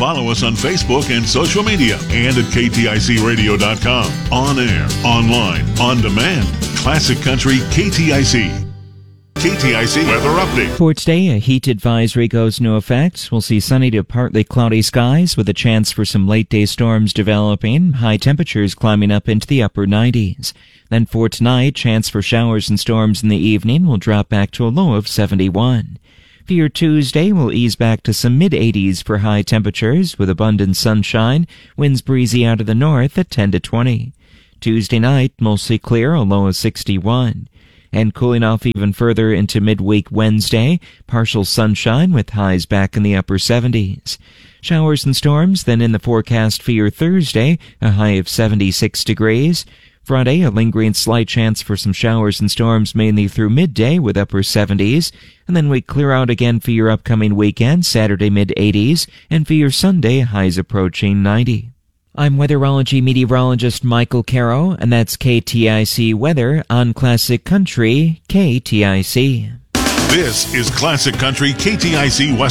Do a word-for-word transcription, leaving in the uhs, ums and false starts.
Follow us on Facebook and social media and at K T I C radio dot com. On air, online, on demand. Classic Country K T I C. K T I C weather update. For today, a heat advisory goes into effect. We'll see sunny to partly cloudy skies with a chance for some late-day storms developing, high temperatures climbing up into the upper nineties. Then for tonight, chance for showers and storms in the evening will drop back to a low of seventy-one. For your Tuesday, we'll ease back to some mid-eighties for high temperatures with abundant sunshine, winds breezy out of the north at ten to twenty. Tuesday night, mostly clear, a low of sixty-one. And cooling off even further into midweek Wednesday, partial sunshine with highs back in the upper seventies. Showers and storms then in the forecast for your Thursday, a high of seventy-six degrees. Friday, a lingering slight chance for some showers and storms mainly through midday with upper seventies. And then we clear out again for your upcoming weekend, Saturday mid-eighties. And for your Sunday, highs approaching ninety. I'm weatherology meteorologist Michael Caro, and that's K T I C Weather on Classic Country K T I C. This is Classic Country K T I C West.